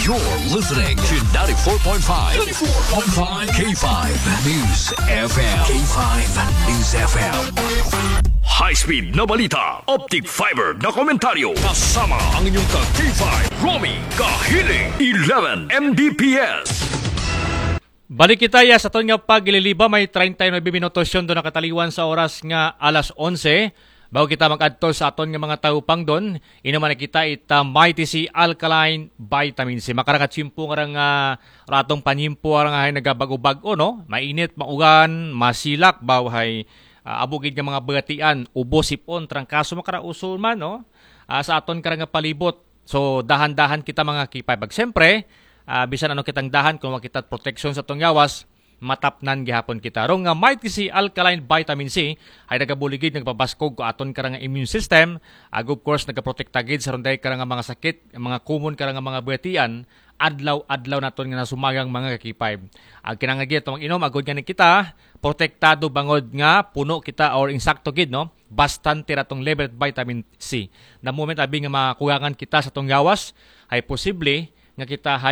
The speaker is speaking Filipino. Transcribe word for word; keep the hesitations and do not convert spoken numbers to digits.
You're listening to ninety-four point five. ninety-four point five K five News F M. K five News F M. High-speed na balita, optic fiber na komentaryo, kasama ang inyong ka-K five, Romy Kahiling, eleven M B P S. Balik kita ya sa aton nga pagililiba, may thirty-nine minutos yun doon nakataliwan sa oras nga alas onse. Bago kita mag-adto sa aton nga mga taupang doon, inaman na kita ita Mighty C Alkaline Vitamin C. Makarakatsimpo nga nga ratong panyimpo nga nagabag-ubag-o, no? Mainit, maugan, masilak, bawhay uh, abugid nga mga bagatian, ubo, sipon, trangkaso, makarausul man, no? Uh, sa aton karang nga palibot. So, dahan-dahan kita mga kipay. Siyempre, uh, bisan ano kitang dahan, kung makita protection sa itong yawas, matapnan gihapon kita. Rong nga Mighty C Alkaline Vitamin C ay nagabuligid nagpabaskog ko aton karang immune system. Ag of course nagaprotekta gid sa ronday karang mga sakit, mga common karang mga bugatian, adlaw-adlaw naton nga nasumagang mga kakipay. Ag kinangagid tong inom agud nga kita protektado bangod nga puno kita or insakto gid, no? Bastante ra tong level vitamin C. Na moment abi nga makuyangan kita sa tong gawas ay posible nga kita